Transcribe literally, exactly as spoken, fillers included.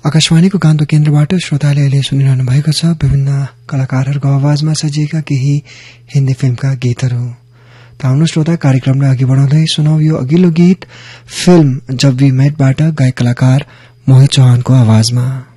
आकाशवाणीको गान्धो केन्द्रबाट श्रोताले अहिले सुनिरहनु भएको छ विभिन्न कलाकारहरूको आवाजमा सजिएका केही हिन्दी फिल्मका गीतहरू। त आउनु श्रोता, कार्यक्रमलाई अघि बढाउँदै सुनौ यो अघिल्लो गीत फिल्म जब वी मेटबाट गायक कलाकार मोहित चौहानको आवाजमा।